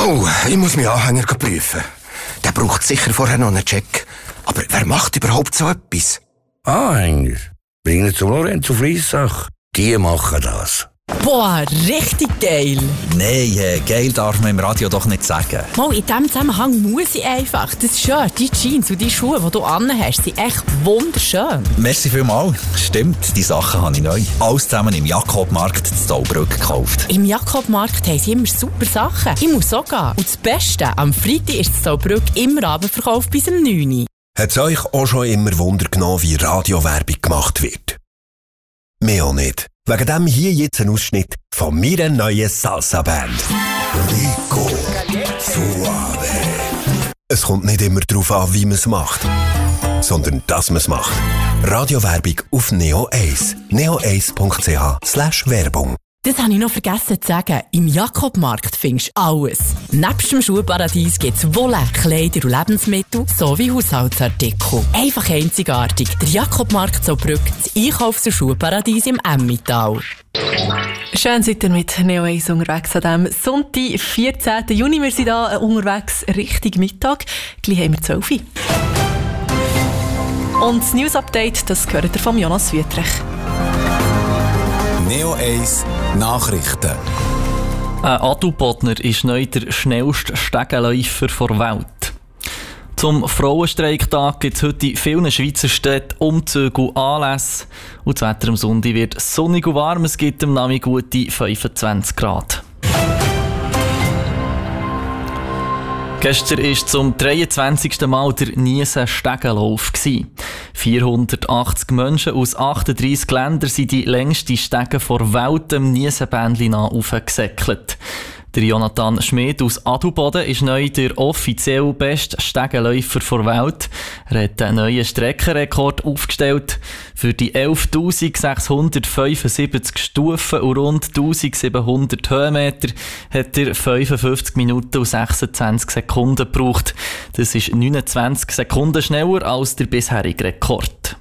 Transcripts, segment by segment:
Oh, ich muss meinen Anhänger prüfen. Der braucht sicher vorher noch einen Check. Aber wer macht überhaupt so etwas? Anhänger? Bringen zum Lorenzo Fliessach. Die machen das. Boah, richtig geil. Nein, geil darf man im Radio doch nicht sagen. Mal, in diesem Zusammenhang muss ich einfach. Das Shirt, die Jeans und die Schuhe, die du anhast, sind echt wunderschön. Merci vielmals. Stimmt, die Sachen habe ich neu. Alles zusammen im Jakobmarkt in Zollbrück gekauft. Im Jakobmarkt haben sie immer super Sachen. Ich muss auch gehen. Und das Beste, am Freitag ist in Zollbrück immer Abendverkauf bis um 9 Uhr. Hat es euch auch schon immer Wunder genommen, wie Radiowerbung gemacht wird? Mir auch nicht. Wegen dem hier jetzt ein Ausschnitt von meiner neuen Salsa-Band. Rico Suave. Es kommt nicht immer darauf an, wie man es macht, sondern dass man es macht. Radiowerbung auf Neo 1. neo1.ch/Werbung. Das habe ich noch vergessen zu sagen. Im Jakobmarkt findest du alles. Nebst dem Schuhparadies gibt es Wolle, Kleider und Lebensmittel sowie Haushaltsartikel. Einfach einzigartig. Der Jakobmarkt Zollbrück, das Einkaufs- und Schuhparadies im Emmental. Schön seid ihr mit Neo 1 unterwegs an diesem Sonntag, 14. Juni. Wir sind hier unterwegs Richtung Mittag. Gleich haben wir 12 Uhr. Und das News-Update, das gehört ihr von Jonas Wüthrich. Neo 1 Nachrichten. Ein Adelbodner ist neu der schnellste Stegenläufer der Welt. Zum Frauenstreiktag gibt es heute in vielen Schweizer Städten Umzüge und Anlässe. Und das Wetter am Sonntag wird sonnig und warm. Es gibt am Nachmittag gute 25 Grad. Gestern war zum 23. Mal der Niesen-Stegenlauf. 480 Menschen aus 38 Ländern sind die längste Stege der Welt dem Niesenbändli aufgesäckelt. Der Jonathan Schmid aus Adelboden ist neu der offiziell beste Stegenläufer der Welt. Er hat einen neuen Streckenrekord aufgestellt. Für die 11.675 Stufen und rund 1.700 Höhenmeter hat er 55 Minuten und 26 Sekunden gebraucht. Das ist 29 Sekunden schneller als der bisherige Rekord.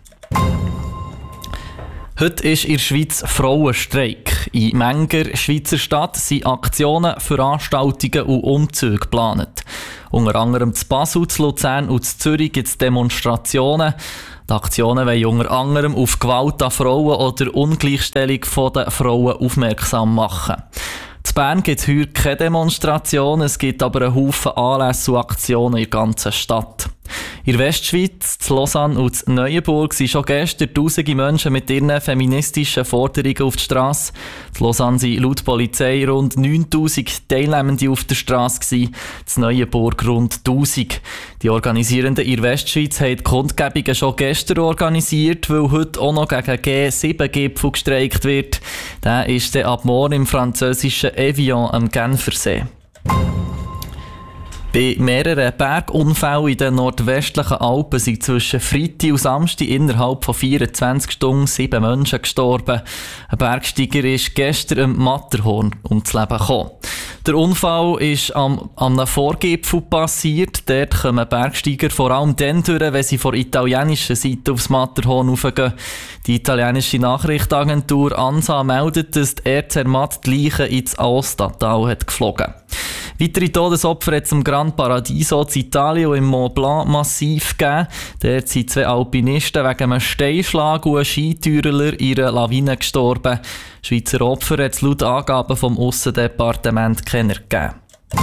Heute ist in der Schweiz Frauenstreik. In mancher Schweizer Stadt sind Aktionen, Veranstaltungen und Umzüge geplant. Unter anderem zu Basel, zu Luzern und zu Zürich gibt es Demonstrationen. Die Aktionen wollen unter anderem auf Gewalt an Frauen oder Ungleichstellung der Frauen aufmerksam machen. In Bern gibt es heute keine Demonstrationen, es gibt aber einen Haufen Anlässe und Aktionen in der ganzen Stadt. In der Westschweiz, in Lausanne und in Neuenburg sind schon gestern tausende Menschen mit ihren feministischen Forderungen auf der Strasse. In Lausanne sind laut Polizei rund 9000 Teilnehmende auf der Strasse, in Neuenburg rund 1000. Die Organisierenden in der Westschweiz haben die Kundgebungen schon gestern organisiert, weil heute auch noch gegen G7-Gipfel gestreikt wird. Der ist dann ab morgen im französischen Evian am Genfersee. Bei mehreren Bergunfällen in den nordwestlichen Alpen sind zwischen Freitag und Samstag innerhalb von 24 Stunden 7 Menschen gestorben. Ein Bergsteiger ist gestern am Matterhorn ums Leben gekommen. Der Unfall ist an einem Vorgipfel passiert. Dort kommen Bergsteiger vor allem dann durch, wenn sie von italienischer Seite aufs Matterhorn raufgehen. Die italienische Nachrichtenagentur ANSA meldet, dass die Air Zermatt die Leichen ins Aostatal hat geflogen. Weitere Todesopfer hat es im Gran Paradiso in Italien und im Mont Blanc massiv gegeben. Dort sind 2 Alpinisten wegen einem Steinschlag und ein Skitürer in einer Lawine gestorben. Schweizer Opfer hat es laut Angaben vom Aussendepartement keiner gegeben.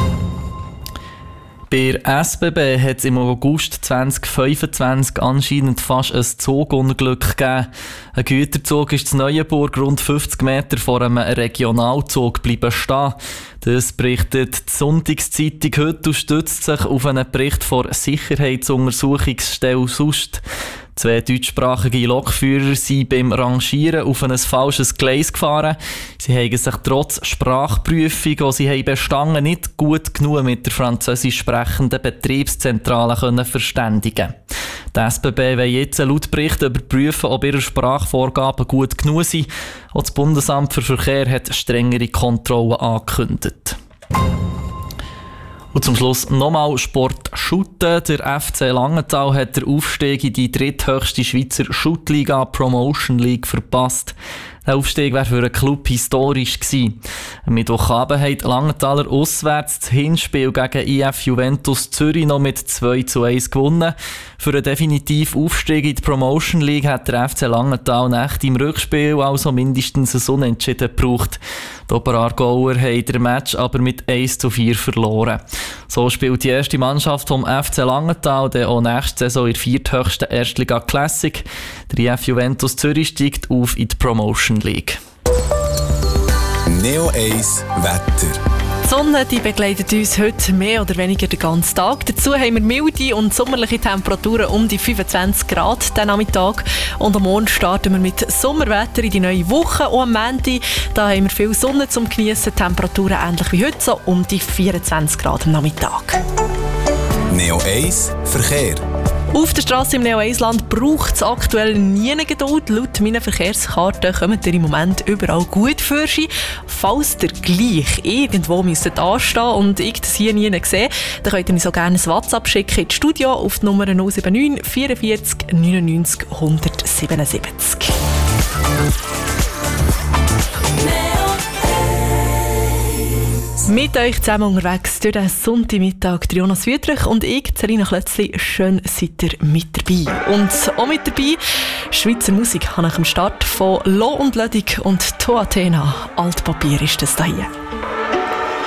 Bei der SBB hat es im August 2025 anscheinend fast ein Zugunglück gegeben. Ein Güterzug ist in Neuenburg rund 50 Meter vor einem Regionalzug bleiben stehen. Das berichtet die Sonntagszeitung heute und stützt sich auf einen Bericht der Sicherheitsuntersuchungsstelle SUST. 2 deutschsprachige Lokführer sind beim Rangieren auf ein falsches Gleis gefahren. Sie haben sich trotz Sprachprüfung, die sie bestanden, nicht gut genug mit der französisch sprechenden Betriebszentrale verständigen. Die SBB will jetzt laut Bericht überprüfen, ob ihre Sprachvorgaben gut genug sind. Auch das Bundesamt für Verkehr hat strengere Kontrollen angekündigt. Und zum Schluss nochmal Sport Shooten. Der FC Langenthal hat den Aufstieg in die dritthöchste Schweizer Shootliga Promotion League verpasst. Der Aufstieg wäre für den Club historisch gewesen. Am Mittwochabend haben die Langenthaler auswärts das Hinspiel gegen IF Juventus Zürich noch mit 2:1 gewonnen. Für einen definitiven Aufstieg in die Promotion League hat der FC Langenthal nach im Rückspiel also mindestens ein Unentschieden gebraucht. Die Oberaargauer haben den Match aber mit 1:4 verloren. So spielt die erste Mannschaft vom FC Langenthal dann auch nächste Saison in der vierthöchsten Erstliga Classic. Der IF Juventus Zürich steigt auf in die Promotion League. Neo 1 Wetter. Die Sonne die begleitet uns heute mehr oder weniger den ganzen Tag. Dazu haben wir milde und sommerliche Temperaturen um die 25 Grad den Nachmittag. Und am Morgen starten wir mit Sommerwetter in die neue Woche. Und am Montag da haben wir viel Sonne zum Geniessen. Temperaturen ähnlich wie heute, so um die 24 Grad am Nachmittag. Neo 1 Verkehr. Auf der Straße im Neo-1-Land braucht es aktuell nie eine Geduld. Laut meinen Verkehrskarten kommt ihr im Moment überall gut für sich. Falls ihr gleich irgendwo müsstet anstehen und ich das hier nie sehe, dann könnt ihr mir so gerne ein WhatsApp schicken ins Studio auf die Nummer 079 44 99 177. Mit euch zusammen unterwegs durch den Sonntagmittag, Jonas Wüthrich und ich, Serena Klötzli. Schön seid ihr mit dabei. Und auch mit dabei, Schweizer Musik habe ich am Start von Lo und Lödig und To Athena. Altpapier ist das da hier.